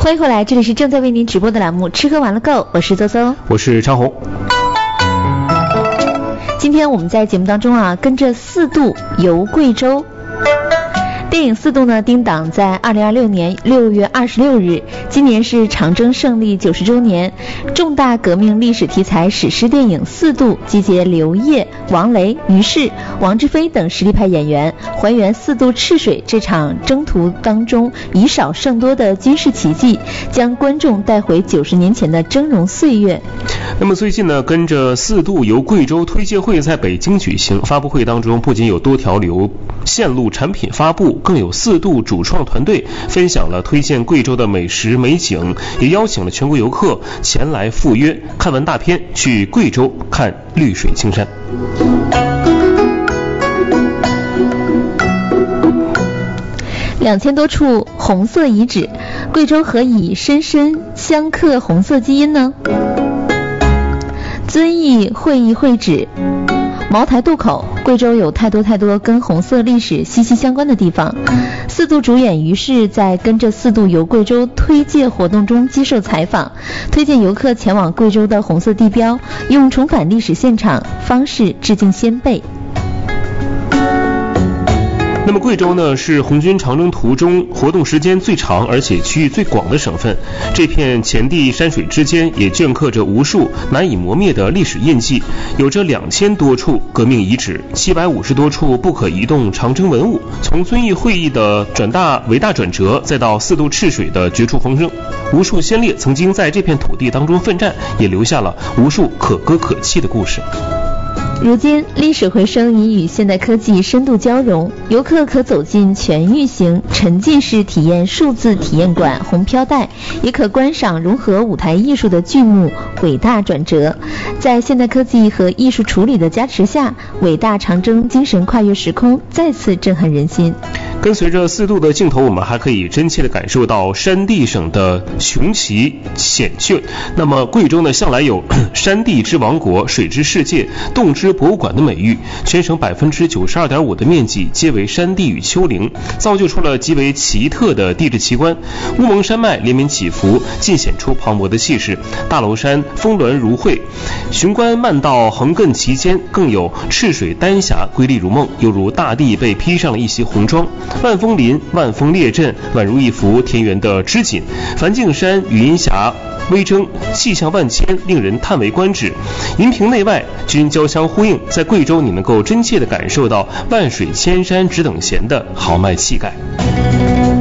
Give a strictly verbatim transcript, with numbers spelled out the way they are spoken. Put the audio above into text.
欢迎回来，这里是正在为您直播的栏目吃喝玩乐购，我是邹邹， 我是昌红。 今天我们在节目当中啊，跟着四渡游贵州。电影《四渡》呢，定档在二零二六年六月二十六日。今年是长征胜利九十周年，重大革命历史题材史诗电影《四渡》集结刘烨、王雷、于适、王志飞等实力派演员，还原四渡赤水这场征途当中以少胜多的军事奇迹，将观众带回九十年前的峥嵘岁月。 那么最近呢，跟着四渡游贵州推介会在北京举行，发布会当中不仅有多条流线路产品发布，更有四渡主创团队分享了推荐贵州的美食美景，也邀请了全国游客前来赴约看完大片，去贵州看绿水青山。 两千多处红色遗址，贵州何以深深镶刻红色基因呢？遵义会议会址，茅台渡口，贵州有太多太多跟红色历史息息相关的地方。四渡主演于适在跟着四渡游贵州推介活动中接受采访，推荐游客前往贵州的红色地标，用重返历史现场方式致敬先辈。 那么贵州呢，是红军长征途中活动时间最长而且区域最广的省份，这片前地山水之间也镌刻着无数难以磨灭的历史印记，有着两千多处革命遗址，七百五十多处不可移动长征文物，从遵义会议的转大伟大转折，再到四渡赤水的绝处逢生，无数先烈曾经在这片土地当中奋战，也留下了无数可歌可泣的故事。 如今历史回声已与现代科技深度交融，游客可走进全域型沉浸式体验数字体验馆红飘带，也可观赏融合舞台艺术的剧目伟大转折。在现代科技和艺术处理的加持下，伟大长征精神跨越时空，再次震撼人心。 跟随着四渡的镜头，我们还可以真切地感受到山地省的雄奇险峻。那么贵州呢，向来有山地之王国、水之世界、动之博物馆的美誉，全省百分之九十二点五的面积皆为山地与丘陵，造就出了极为奇特的地质奇观。乌蒙山脉连绵起伏，尽显出磅礴的气势；大娄山峰峦如绘，雄关漫道横亘其间，更有赤水丹霞瑰丽如梦，犹如大地被披上了一袭红装。万峰林、万峰列阵，宛如一幅田园的织锦；梵净山、语音峡微征，气象万千，令人叹为观止。银屏内外均交相呼应，在贵州你能够真切地感受到万水千山只等闲的豪迈气概。